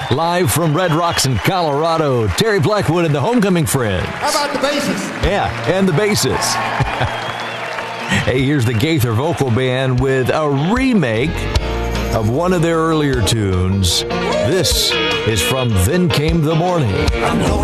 Live from Red Rocks in Colorado, Terry Blackwood and the Homecoming Friends. How about the basses? Yeah, and the basses. Hey, here's the Gaither Vocal Band with a remake of one of their earlier tunes. This is from Then Came the Morning.